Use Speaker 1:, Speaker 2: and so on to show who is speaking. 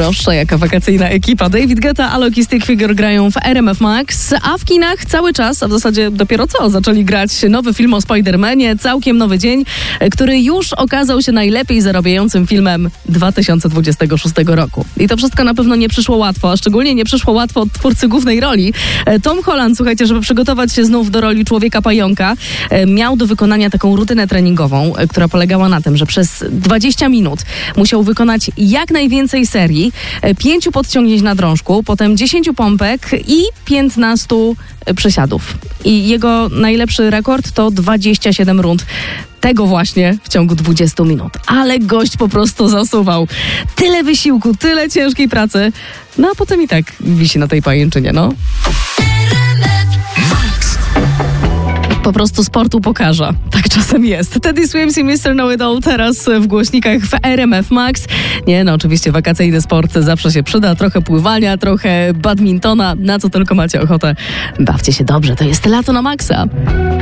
Speaker 1: Proszę, jaka wakacyjna ekipa. David Guetta, Alok i Stick Figure grają w RMF Max, a w kinach cały czas, a w zasadzie dopiero co, zaczęli grać nowy film o Spider-Manie, całkiem nowy dzień, który już okazał się najlepiej zarabiającym filmem 2026 roku. I to wszystko na pewno nie przyszło łatwo, a szczególnie nie przyszło łatwo twórcy głównej roli. Tom Holland, słuchajcie, żeby przygotować się znów do roli Człowieka Pająka, miał do wykonania taką rutynę treningową, która polegała na tym, że przez 20 minut musiał wykonać jak najwięcej serii, 5 podciągnięć na drążku, potem 10 pompek i 15 przysiadów. I jego najlepszy rekord to 27 rund. Tego właśnie w ciągu 20 minut. Ale gość po prostu zasuwał. Tyle wysiłku, tyle ciężkiej pracy. No a potem i tak wisi na tej pajęczynie, no. Po prostu sportu pokaża. Tak czasem jest. Teddy Swims i Mr. Know It All teraz w głośnikach w RMF Max. Nie, no oczywiście wakacyjny sport zawsze się przyda. Trochę pływania, trochę badmintona. Na co tylko macie ochotę. Bawcie się dobrze. To jest lato na maksa.